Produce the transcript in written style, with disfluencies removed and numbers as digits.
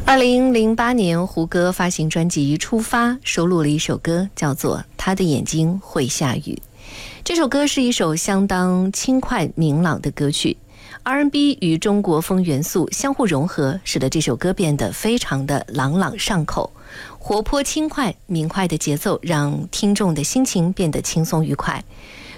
2008年，胡歌发行专辑《出发》，收录了一首歌，叫做《他的眼睛会下雨》。这首歌是一首相当轻快明朗的歌曲， R&B 与中国风元素相互融合，使得这首歌变得非常的朗朗上口。活泼轻快明快的节奏让听众的心情变得轻松愉快。